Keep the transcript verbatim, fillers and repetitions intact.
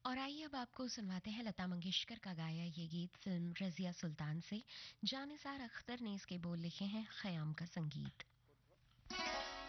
और आइए अब आपको सुनवाते हैं लता मंगेशकर का गाया ये गीत फिल्म रज़िया सुल्तान से। जानिसार अख्तर ने इसके बोल लिखे हैं, ख़याम का संगीत।